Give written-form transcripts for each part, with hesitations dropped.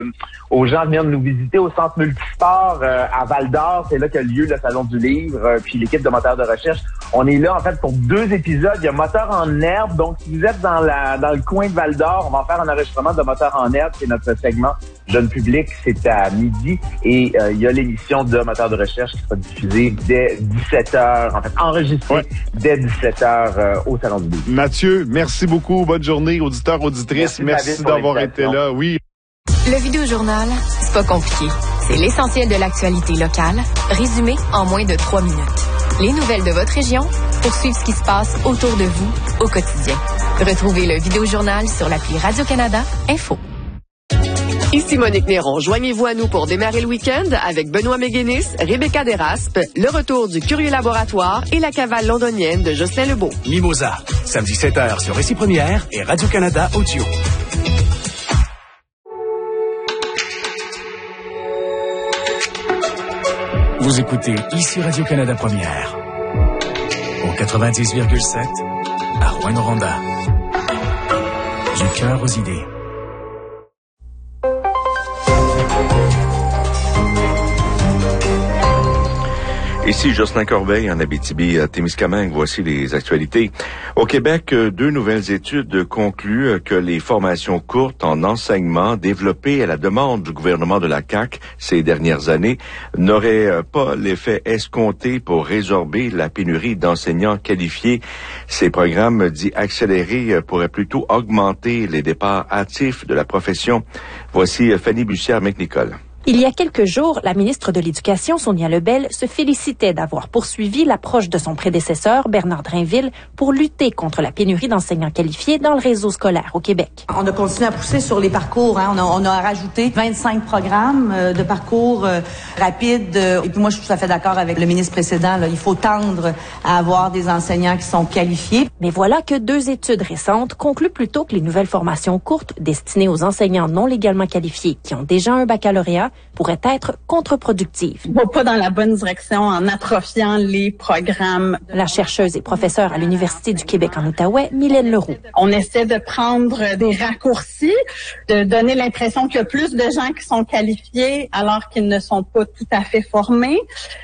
aux gens de venir nous visiter au centre multisport à Val-d'Or. C'est là qu'a lieu le Salon du livre, puis l'équipe de moteurs de recherche. On est là, en fait, pour 2 épisodes. Il y a Moteur en herbe. Donc, si vous êtes dans le coin de Val-d'Or, on va faire un enregistrement de Moteur en herbe. C'est notre segment jeune public. C'est à midi. Et il y a l'émission de Moteur de recherche qui sera diffusée dès 17h. En fait, enregistrée dès 17h au Salon du livre. Mathieu, merci beaucoup. Bonne journée, auditeurs, auditrices. Merci d'avoir été là. Oui. Le Vidéojournal, c'est pas compliqué. C'est l'essentiel de l'actualité locale, résumé en moins de 3 minutes. Les nouvelles de votre région, pour suivre ce qui se passe autour de vous au quotidien. Retrouvez le Vidéojournal sur l'appli Radio-Canada Info. Ici Monique Néron. Joignez-vous à nous pour démarrer le week-end avec Benoît Méguénis, Rebecca Desraspes, le retour du Curieux Laboratoire et la cavale londonienne de Jocelyn Lebeau. Mimosa, samedi 7h sur Récit Première et Radio-Canada Audio. Vous écoutez ici Radio-Canada Première au 90,7 à Rouyn-Noranda. Du cœur aux idées. Ici Jocelyn Corbeil en Abitibi-Témiscamingue. Voici les actualités. Au Québec, 2 nouvelles études concluent que les formations courtes en enseignement développées à la demande du gouvernement de la CAQ ces dernières années n'auraient pas l'effet escompté pour résorber la pénurie d'enseignants qualifiés. Ces programmes dits accélérés pourraient plutôt augmenter les départs hâtifs de la profession. Voici Fanny Bussière-McNicol. Il y a quelques jours, la ministre de l'Éducation, Sonia Lebel, se félicitait d'avoir poursuivi l'approche de son prédécesseur, Bernard Drainville, pour lutter contre la pénurie d'enseignants qualifiés dans le réseau scolaire au Québec. On a continué à pousser sur les parcours. On a rajouté 25 programmes de parcours rapides. Et puis moi, je suis tout à fait d'accord avec le ministre précédent. Là, il faut tendre à avoir des enseignants qui sont qualifiés. Mais voilà que 2 études récentes concluent plutôt que les nouvelles formations courtes destinées aux enseignants non légalement qualifiés qui ont déjà un baccalauréat pourrait être contre-productive. On va pas dans la bonne direction en atrophiant les programmes. La chercheuse et professeure à l'Université du Québec en Outaouais, Mylène Leroux. On essaie de prendre des raccourcis, de donner l'impression qu'il y a plus de gens qui sont qualifiés alors qu'ils ne sont pas tout à fait formés.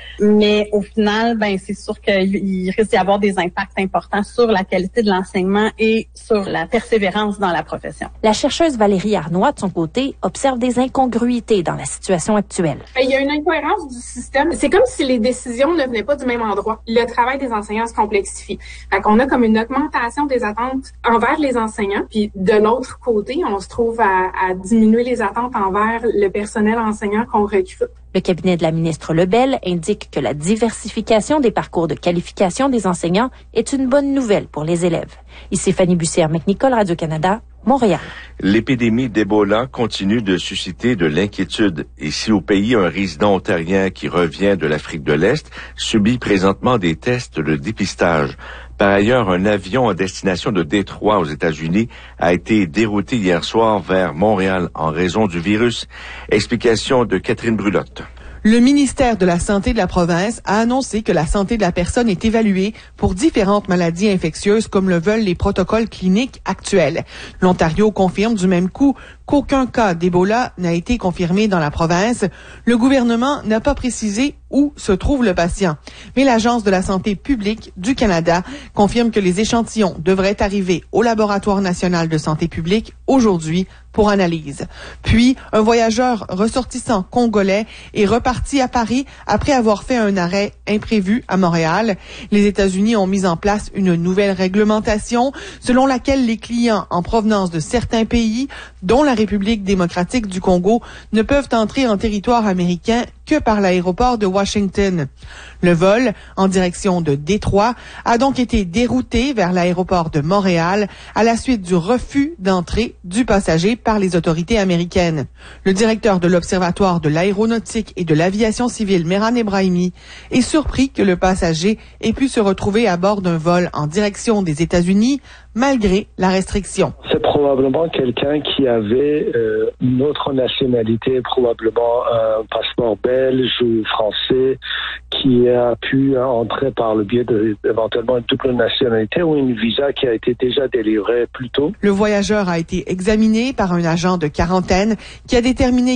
Mais au final, c'est sûr qu'il risque d'y avoir des impacts importants sur la qualité de l'enseignement et sur la persévérance dans la profession. La chercheuse Valérie Arnois, de son côté, observe des incongruités dans la situation actuelle. Il y a une incohérence du système. C'est comme si les décisions ne venaient pas du même endroit. Le travail des enseignants se complexifie. Fait qu'on a comme une augmentation des attentes envers les enseignants. Puis de l'autre côté, on se trouve à diminuer les attentes envers le personnel enseignant qu'on recrute. Le cabinet de la ministre Lebel indique que la diversification des parcours de qualification des enseignants est une bonne nouvelle pour les élèves. Ici Fanny Bussière-McNicol, Radio-Canada, Montréal. L'épidémie d'Ebola continue de susciter de l'inquiétude. Ici au pays, un résident ontarien qui revient de l'Afrique de l'Est subit présentement des tests de dépistage. Par ailleurs, un avion à destination de Détroit aux États-Unis a été dérouté hier soir vers Montréal en raison du virus. Explication de Catherine Brulotte. Le ministère de la Santé de la province a annoncé que la santé de la personne est évaluée pour différentes maladies infectieuses comme le veulent les protocoles cliniques actuels. L'Ontario confirme du même coup qu'aucun cas d'Ebola n'a été confirmé dans la province. Le gouvernement n'a pas précisé où se trouve le patient. Mais l'Agence de la santé publique du Canada confirme que les échantillons devraient arriver au Laboratoire national de santé publique aujourd'hui pour analyse. Puis, un voyageur ressortissant congolais est reparti à Paris après avoir fait un arrêt imprévu à Montréal. Les États-Unis ont mis en place une nouvelle réglementation selon laquelle les clients en provenance de certains pays, dont la République démocratique du Congo, ne peuvent entrer en territoire américain que par l'aéroport de Washington. Le vol, en direction de Détroit, a donc été dérouté vers l'aéroport de Montréal à la suite du refus d'entrée du passager par les autorités américaines. Le directeur de l'Observatoire de l'aéronautique et de l'aviation civile, Mehran Ebrahimi, est surpris que le passager ait pu se retrouver à bord d'un vol en direction des États-Unis malgré la restriction. C'est probablement quelqu'un qui avait une autre nationalité, probablement un passeport belge ou français, qui a pu entrer par le biais d'éventuellement une double nationalité ou une visa qui a été déjà délivrée plus tôt. Le voyageur a été examiné par un agent de quarantaine qui a déterminé